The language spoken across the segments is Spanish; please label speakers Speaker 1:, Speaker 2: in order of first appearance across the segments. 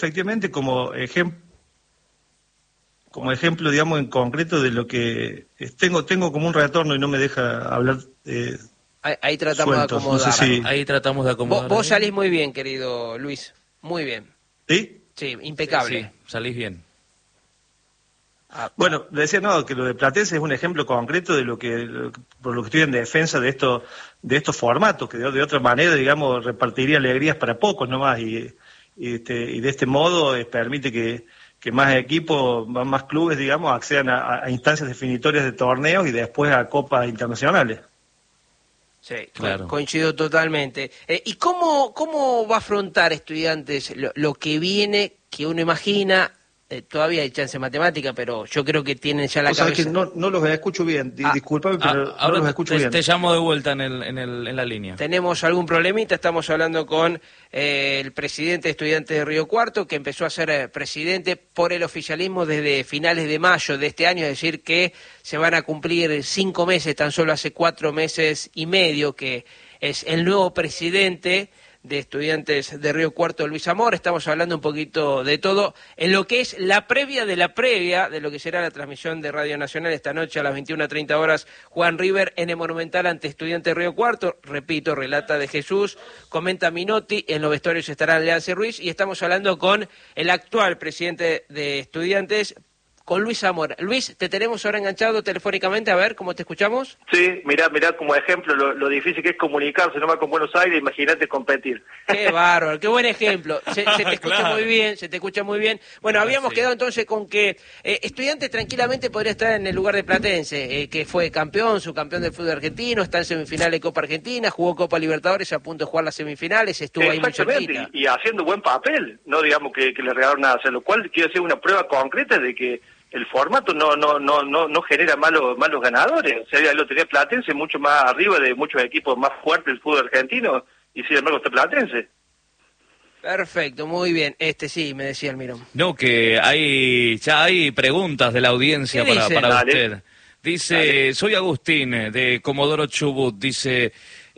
Speaker 1: efectivamente como ejemplo, digamos, en concreto de lo que tengo como un retorno y no me deja hablar
Speaker 2: Ahí tratamos de
Speaker 1: suelto. No sé
Speaker 2: acomodar.
Speaker 1: si...
Speaker 3: Ahí tratamos de acomodar.
Speaker 2: Vos salís muy bien, querido Luis. Muy bien.
Speaker 1: ¿Sí?
Speaker 2: Sí,
Speaker 3: Sí,
Speaker 2: impecable.
Speaker 3: sí, salís bien.
Speaker 1: Bueno, decía no, que lo de Platense es un ejemplo concreto de por lo que estoy en defensa de estos formatos, que de otra manera, digamos, repartiría alegrías para pocos nomás, y de este modo permite que más equipos, más clubes, digamos, accedan a instancias definitorias de torneos y después a copas internacionales.
Speaker 2: Sí,
Speaker 3: Claro.
Speaker 2: coincido totalmente. ¿Y cómo va a afrontar Estudiantes lo que viene, que uno imagina? Todavía hay chance en matemática, pero yo creo que tienen ya la
Speaker 1: Vos sabés que
Speaker 2: cabeza.
Speaker 1: no los escucho bien, discúlpame, pero no
Speaker 3: Ahora
Speaker 1: los escucho bien.
Speaker 3: te llamo de vuelta en la línea.
Speaker 2: Tenemos algún problemita, estamos hablando con el presidente de Estudiantes de Río Cuarto, que empezó a ser presidente por el oficialismo desde finales de mayo de este año, es decir, que se van a cumplir 5 meses, tan solo hace 4 meses y medio que es el nuevo presidente de Estudiantes de Río Cuarto, Luis Amor. Estamos hablando un poquito de todo en lo que es la previa de lo que será la transmisión de Radio Nacional esta noche a las 21:30 horas. Juan River en el Monumental ante Estudiantes de Río Cuarto. Repito, relata de Jesús, comenta Minotti, en los vestuarios estará Leance Ruiz y estamos hablando con el actual presidente de Estudiantes, con Luis Amor. Luis, te tenemos ahora enganchado telefónicamente, a ver cómo te escuchamos.
Speaker 4: Sí, mirá como ejemplo lo difícil que es comunicarse nomás con Buenos Aires, imagínate competir.
Speaker 2: Qué bárbaro, qué buen ejemplo. Se te escucha
Speaker 3: Claro.
Speaker 2: muy bien, se te escucha muy bien. Bueno, habíamos
Speaker 3: Sí.
Speaker 2: quedado entonces con que Estudiantes tranquilamente podría estar en el lugar de Platense, que fue subcampeón del fútbol argentino, está en semifinales de Copa Argentina, jugó Copa Libertadores, a punto de jugar las semifinales, estuvo ahí muy
Speaker 4: Exactamente,
Speaker 2: cerquita.
Speaker 4: y haciendo buen papel, no digamos que le regalaron nada, o sea, lo cual quiere decir una prueba concreta de que el formato no genera malos ganadores. O sea, lo tenía Platense mucho más arriba de muchos equipos más fuertes del fútbol argentino, y sin embargo está Platense.
Speaker 2: Perfecto, muy bien. Sí, me decía el Mirón.
Speaker 3: No, que ya hay preguntas de la audiencia
Speaker 2: ¿Qué dice?
Speaker 3: para
Speaker 4: Dale.
Speaker 3: usted. Dice,
Speaker 4: Dale.
Speaker 3: soy Agustín, de Comodoro Chubut. Dice,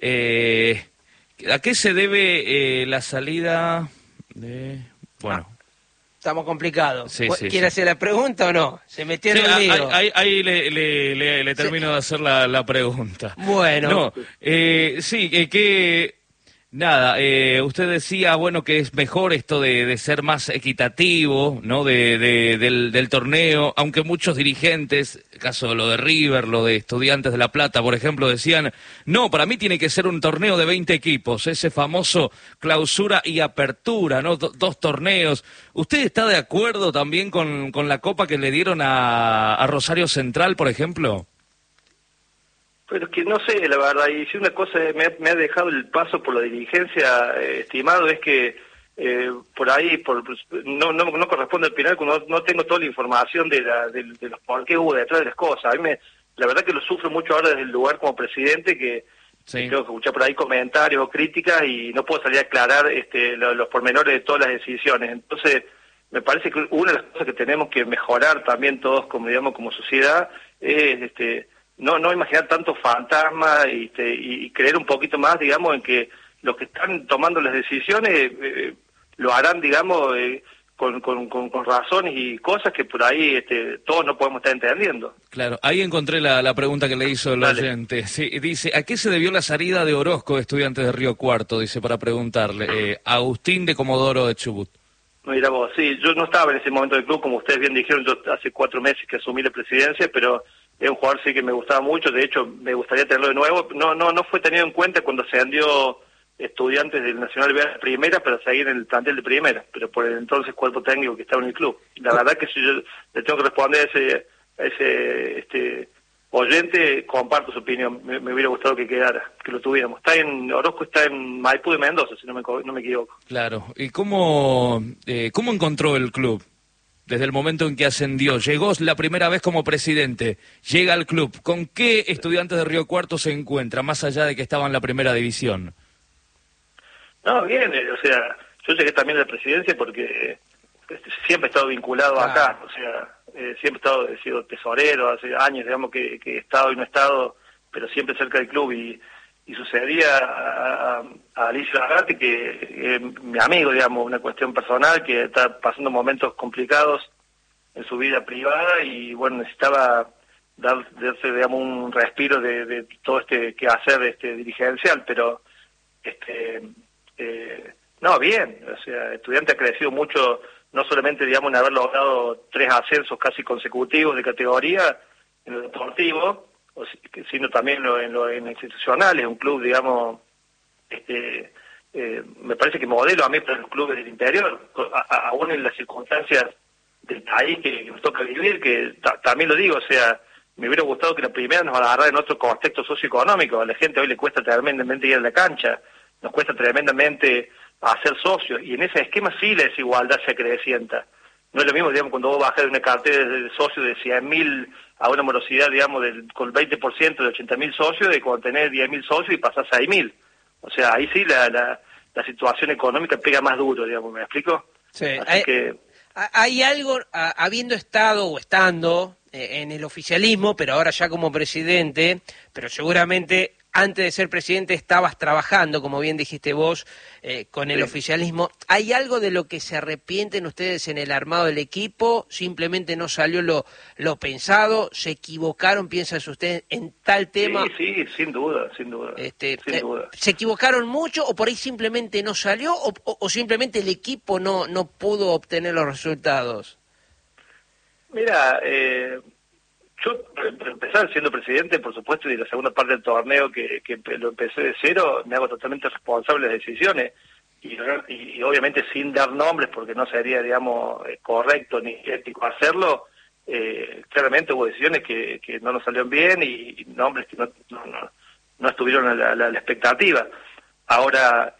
Speaker 3: ¿a qué se debe la salida de...? Bueno,
Speaker 2: Estamos complicados.
Speaker 3: Sí, sí,
Speaker 2: ¿Quiere
Speaker 3: sí.
Speaker 2: hacer la pregunta o no? Se metió
Speaker 3: sí,
Speaker 2: en un lío.
Speaker 3: ahí le termino de hacer la pregunta.
Speaker 2: Bueno.
Speaker 3: No, sí, que... Nada, usted decía, bueno, que es mejor esto de ser más equitativo, ¿no? Del torneo, aunque muchos dirigentes, el caso de lo de River, lo de Estudiantes de La Plata, por ejemplo, decían, no, para mí tiene que ser un torneo de 20 equipos, ese famoso clausura y apertura, ¿no? Dos torneos. ¿Usted está de acuerdo también con la copa que le dieron a Rosario Central, por ejemplo?
Speaker 4: Pero es que no sé, la verdad, y si una cosa me ha dejado el paso por la dirigencia, estimado, es que por ahí no corresponde opinar, no tengo toda la información de los por qué hubo detrás de las cosas. La verdad que lo sufro mucho ahora desde el lugar como presidente, que
Speaker 3: Sí.
Speaker 4: tengo que escuchar por ahí comentarios o críticas y no puedo salir a aclarar los pormenores de todas las decisiones. Entonces, me parece que una de las cosas que tenemos que mejorar también todos como sociedad es no imaginar tanto fantasma y creer un poquito más, digamos, en que los que están tomando las decisiones lo harán, digamos, con razones y cosas que por ahí todos no podemos estar entendiendo.
Speaker 3: Claro, ahí encontré la pregunta que le hizo el
Speaker 4: Dale.
Speaker 3: oyente. Sí, dice, ¿a qué se debió la salida de Orozco de Estudiantes de Río Cuarto? Dice, para preguntarle. Agustín de Comodoro de Chubut.
Speaker 4: Mira vos, sí, yo no estaba en ese momento del club, como ustedes bien dijeron, yo hace 4 meses que asumí la presidencia, pero es un jugador sí que me gustaba mucho, de hecho me gustaría tenerlo de nuevo. No fue tenido en cuenta cuando se vendió Estudiantes del Nacional B a Primera para seguir en el plantel de Primera, pero por el entonces cuerpo técnico que estaba en el club. La verdad que si yo le tengo que responder a ese oyente, comparto su opinión, me hubiera gustado que quedara, que lo tuviéramos. Orozco está en Maipú de Mendoza, si no me equivoco.
Speaker 3: Claro, ¿y cómo encontró el club? Desde el momento en que ascendió, llegó la primera vez como presidente, llega al club, ¿con qué Estudiantes de Río Cuarto se encuentra, más allá de que estaba en la primera división?
Speaker 4: No, bien, o sea, yo llegué también a la presidencia porque siempre he estado vinculado acá, o sea, siempre he sido tesorero, hace años, digamos, que he estado y no he estado, pero siempre cerca del club, y y sucedía a Alicia Lagarte, que mi amigo, digamos, una cuestión personal, que está pasando momentos complicados en su vida privada y bueno, necesitaba darse, digamos, un respiro de todo este quehacer dirigencial, pero no, bien, o sea, Estudiante ha crecido mucho, no solamente, digamos, en haber logrado 3 ascensos casi consecutivos de categoría en lo deportivo, sino también en lo institucional. Es un club, digamos, me parece que modelo a mí para los clubes del interior, aún en las circunstancias del país que nos toca vivir, que también lo digo, o sea, me hubiera gustado que la primera nos agarrara en otro contexto socioeconómico. A la gente hoy le cuesta tremendamente ir a la cancha, nos cuesta tremendamente hacer socios, y en ese esquema sí la desigualdad se acrecienta. No es lo mismo, digamos, cuando vos bajas de una cartera de socios de 100.000 a una morosidad, digamos, con el 20% de 80.000 socios, de cuando tenés 10.000 socios y pasás a 6.000. O sea, ahí sí la situación económica pega más duro, digamos, ¿me explico?
Speaker 2: Sí.
Speaker 4: Así que...
Speaker 2: Hay algo, habiendo estado o estando en el oficialismo, pero ahora ya como presidente, pero seguramente antes de ser presidente estabas trabajando, como bien dijiste vos, con el oficialismo. ¿Hay algo de lo que se arrepienten ustedes en el armado del equipo? ¿Simplemente no salió lo pensado? ¿Se equivocaron, piensan ustedes, en tal tema?
Speaker 4: Sí, sin duda. Sin duda.
Speaker 2: ¿Se equivocaron mucho o por ahí simplemente no salió o simplemente el equipo no pudo obtener los resultados?
Speaker 4: Mira, yo, para empezar, siendo presidente, por supuesto, y la segunda parte del torneo que lo empecé de cero, me hago totalmente responsable de las decisiones, y obviamente sin dar nombres, porque no sería, digamos, correcto ni ético hacerlo. Claramente hubo decisiones que no nos salieron bien y nombres que no estuvieron a la expectativa. Ahora,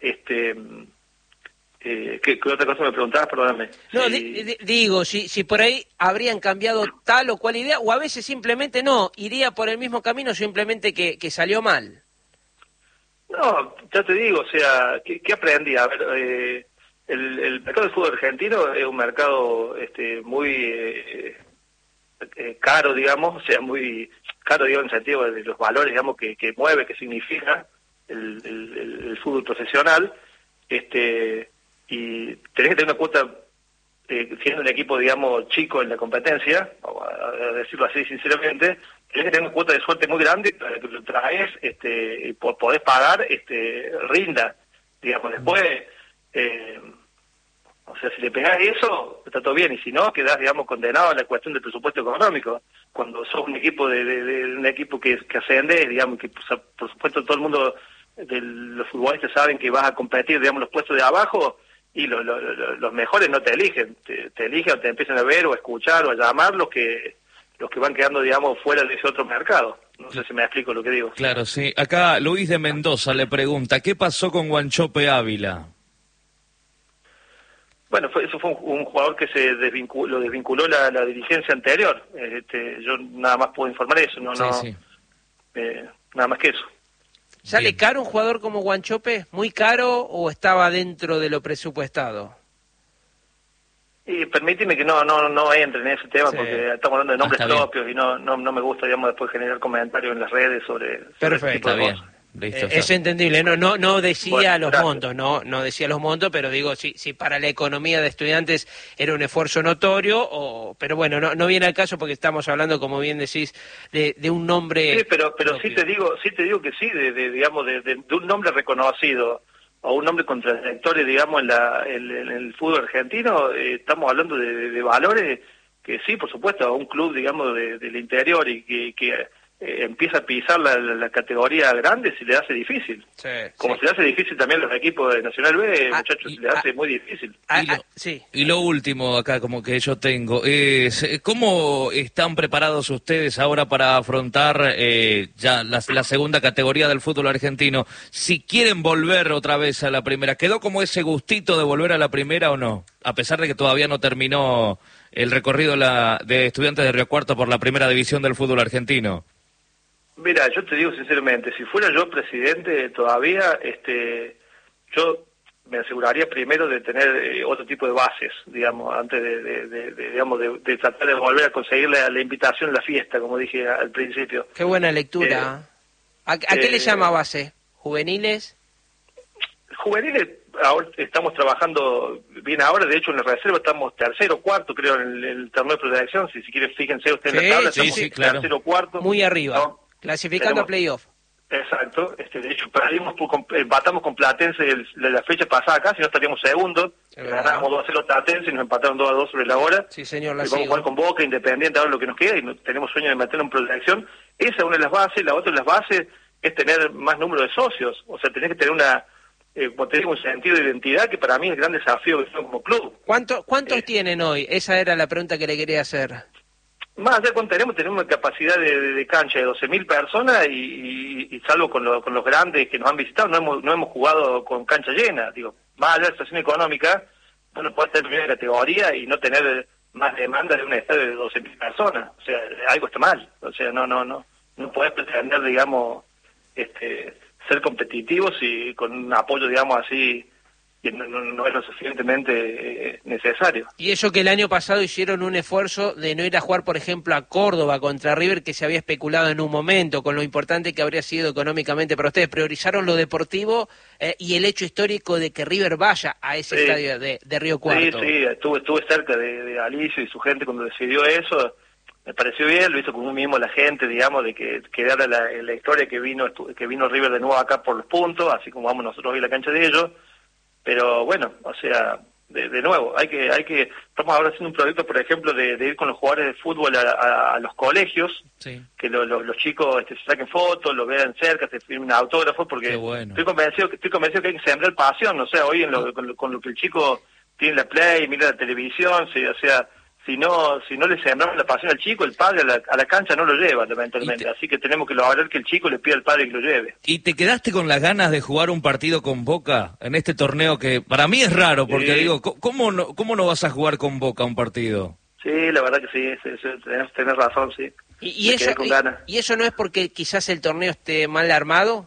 Speaker 4: ¿qué otra cosa me preguntabas? Perdóname.
Speaker 2: No, digo, si por ahí habrían cambiado tal o cual idea, o a veces simplemente no, iría por el mismo camino, simplemente que salió mal.
Speaker 4: No, ya te digo, o sea, ¿qué aprendí? A ver, el mercado del fútbol argentino es un mercado muy caro, digamos, o sea, muy caro, digo, en el sentido de los valores, digamos, que mueve, que significa el fútbol profesional, y tenés que tener una cuota, siendo un equipo, digamos, chico en la competencia, a decirlo así sinceramente, tenés que tener una cuota de suerte muy grande para que lo traes, y podés pagar, rinda, digamos. Después, o sea, si le pegás eso, está todo bien, y si no, quedás, digamos, condenado a la cuestión del presupuesto económico. Cuando sos un equipo un equipo que ascende, digamos, que por supuesto todo el mundo, los futbolistas saben que vas a competir, digamos, los puestos de abajo, y los mejores no te eligen, te eligen o te empiezan a ver o a escuchar o a llamar los que van quedando, digamos, fuera de ese otro mercado. No sé si me explico lo que digo.
Speaker 3: Claro, sí. Acá Luis de Mendoza le pregunta, ¿qué pasó con Wanchope Ávila?
Speaker 4: Bueno, eso fue un jugador que lo desvinculó la dirigencia anterior. Yo nada más puedo informar eso,
Speaker 3: Sí.
Speaker 4: Nada más que eso.
Speaker 2: ¿Sale
Speaker 3: Bien.
Speaker 2: caro un jugador como Wanchope? ¿Muy caro o estaba dentro de lo presupuestado?
Speaker 4: Y permíteme que no entre en ese tema,
Speaker 2: Sí.
Speaker 4: porque estamos hablando de nombres
Speaker 3: Está bien.
Speaker 4: propios y no me gusta, digamos, después generar comentarios en las redes sobre
Speaker 2: Perfecto.
Speaker 4: ese tipo de
Speaker 3: Está bien.
Speaker 4: cosas.
Speaker 3: Listo.
Speaker 2: Es entendible, no decía
Speaker 4: Bueno,
Speaker 2: los
Speaker 4: gracias.
Speaker 2: montos, no decía los montos, pero digo, si para la economía de estudiantes era un esfuerzo notorio, pero bueno, no viene al caso porque estamos hablando, como bien decís, de un nombre...
Speaker 4: Sí, pero
Speaker 2: propio.
Speaker 4: sí te digo que sí, digamos, de un nombre reconocido o un nombre con trayectoria, digamos, en el fútbol argentino. Estamos hablando de valores que sí, por supuesto, a un club, digamos, del interior y que empieza a pisar la categoría grande, se le hace difícil.
Speaker 2: Sí,
Speaker 4: Como
Speaker 2: sí.
Speaker 4: se le hace difícil también a los equipos de Nacional B, muchachos,
Speaker 2: y-
Speaker 4: se le hace muy difícil.
Speaker 2: Sí.
Speaker 3: Y lo último acá, como que yo tengo, es ¿cómo están preparados ustedes ahora para afrontar ya la segunda categoría del fútbol argentino? Si quieren volver otra vez a la primera, ¿quedó como ese gustito de volver a la primera o no? A pesar de que todavía no terminó el recorrido de Estudiantes de Río Cuarto por la primera división del fútbol argentino.
Speaker 4: Mira, yo te digo sinceramente, si fuera yo presidente todavía, yo me aseguraría primero de tener otro tipo de bases, digamos, antes de tratar de volver a conseguir la invitación a la fiesta, como dije al principio.
Speaker 2: Qué buena lectura. ¿A qué le llama base? ¿Juveniles?
Speaker 4: Juveniles, ahora estamos trabajando bien ahora, de hecho en la reserva estamos tercero, cuarto, creo, en el torneo de proyección, si quieren fíjense ustedes en la tabla, estamos
Speaker 3: claro.
Speaker 4: tercero, cuarto.
Speaker 2: Muy arriba,
Speaker 4: ¿no?
Speaker 2: clasificando a playoff.
Speaker 4: Exacto, de hecho empatamos con Platense la fecha pasada acá, si no estaríamos segundos, ganamos 2-0 Platense y nos empataron 2-2 sobre la hora.
Speaker 2: Sí, señor,
Speaker 4: vamos a jugar con Boca, Independiente, ahora lo que nos queda, y tenemos sueño de meterlo en proyección. Esa es una de las bases, la otra de las bases es tener más número de socios, o sea, tenés que tener como te digo, un sentido de identidad que para mí es el gran desafío que tengo como club.
Speaker 2: ¿Cuántos tienen hoy? Esa era la pregunta que le quería hacer.
Speaker 4: Más allá de cuánto tenemos una capacidad de cancha de 12.000 personas y salvo con los grandes que nos han visitado, no hemos jugado con cancha llena. Digo, más allá de la situación económica, no puede estar en primera categoría y no tener más demanda de un estadio de 12.000 personas. O sea, algo está mal. O sea, no podés pretender, digamos, ser competitivos y con un apoyo, digamos, así que no es lo suficientemente necesario.
Speaker 2: Y eso que el año pasado hicieron un esfuerzo de no ir a jugar, por ejemplo, a Córdoba contra River, que se había especulado en un momento, con lo importante que habría sido económicamente para ustedes. Priorizaron lo deportivo y el hecho histórico de que River vaya a ese estadio de Río Cuarto.
Speaker 4: Sí, estuve cerca de Alicio y su gente cuando decidió eso. Me pareció bien, lo hizo con un mismo la gente, digamos, de que quedara la historia que vino River de nuevo acá por los puntos, así como vamos nosotros hoy a la cancha de ellos. Pero bueno, o sea, de nuevo, estamos ahora haciendo un proyecto, por ejemplo, de ir con los jugadores de fútbol a los colegios,
Speaker 3: sí,
Speaker 4: que los chicos se saquen fotos, los vean cerca, se firmen autógrafos, porque
Speaker 3: bueno.
Speaker 4: estoy convencido que hay que sembrar pasión, o sea, hoy con lo que el chico tiene la Play, mira la televisión, o sea, si no le sembramos la pasión al chico, el padre a la cancha no lo lleva, lamentablemente. Así que tenemos que lograr que el chico le pida al padre que lo lleve.
Speaker 3: ¿Y te quedaste con las ganas de jugar un partido con Boca en este torneo que para mí es raro? Porque digo, ¿cómo no vas a jugar con Boca un partido?
Speaker 4: Sí, la verdad que sí, tenés razón, sí.
Speaker 2: ¿Y eso no es porque quizás el torneo esté mal armado?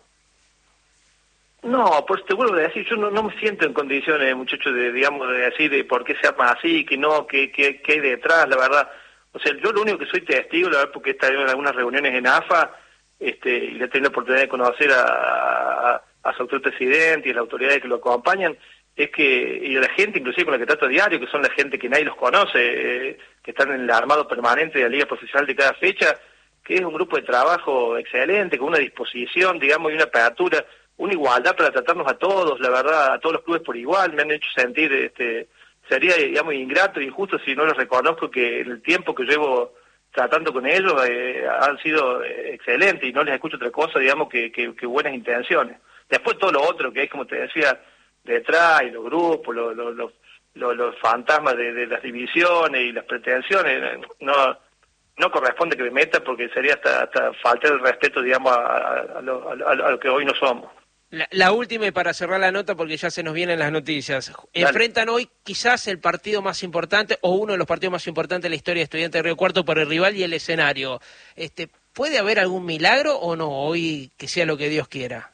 Speaker 4: No, pues te vuelvo a decir, yo no me siento en condiciones, muchachos, de decir de por qué se arma así, que hay detrás, la verdad. O sea, yo lo único que soy testigo, la verdad, porque he estado en algunas reuniones en AFA, y le he tenido la oportunidad de conocer a su actual presidente y a las autoridades que lo acompañan, y a la gente, inclusive con la que trato a diario, que son la gente que nadie los conoce, que están en el armado permanente de la Liga Profesional de cada fecha, que es un grupo de trabajo excelente, con una disposición, digamos, y una apertura, una igualdad para tratarnos a todos, la verdad, a todos los clubes por igual. Me han hecho sentir, sería, digamos, ingrato e injusto si no les reconozco que en el tiempo que llevo tratando con ellos han sido excelentes y no les escucho otra cosa, digamos, que buenas intenciones. Después todo lo otro que hay, como te decía, detrás, y los grupos, los fantasmas de las divisiones y las pretensiones, no corresponde que me meta porque sería hasta faltar el respeto, digamos, a lo que hoy no somos.
Speaker 2: La última y para cerrar la nota porque ya se nos vienen las noticias.
Speaker 4: Dale.
Speaker 2: Enfrentan hoy quizás el partido más importante o uno de los partidos más importantes de la historia de Estudiantes de Río Cuarto por el rival y el escenario. ¿Puede haber algún milagro o no hoy que sea lo que Dios quiera?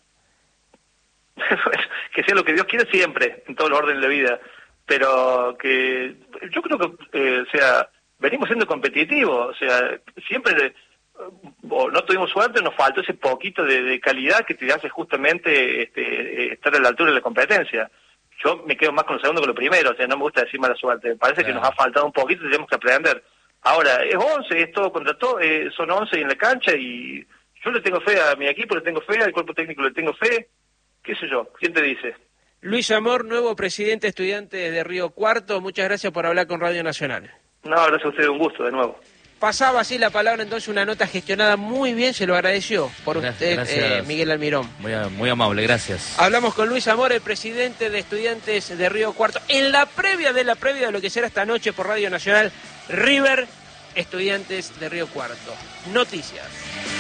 Speaker 4: Que sea lo que Dios quiera siempre, en todo el orden de la vida. Pero que yo creo que, venimos siendo competitivos, siempre... no tuvimos suerte, nos faltó ese poquito de calidad que te hace justamente estar a la altura de la competencia. Yo me quedo más con lo segundo que lo primero, no me gusta decir mala suerte, me parece que nos ha faltado un poquito y tenemos que aprender. Ahora, es 11, es todo contra todo, son 11 en la cancha y yo le tengo fe a mi equipo, le tengo fe, al cuerpo técnico le tengo fe, qué sé yo, ¿quién te dice?
Speaker 2: Luis Amor, nuevo presidente de Estudiantes de Río Cuarto, muchas gracias por hablar con Radio Nacional.
Speaker 4: No, gracias a usted, un gusto de nuevo.
Speaker 2: Pasaba así la palabra, entonces una nota gestionada muy bien, se lo agradeció por usted, Miguel Almirón.
Speaker 3: Muy amable, gracias.
Speaker 2: Hablamos con Luis Amor, el presidente de Estudiantes de Río Cuarto, en la previa de lo que será esta noche por Radio Nacional, River, Estudiantes de Río Cuarto. Noticias.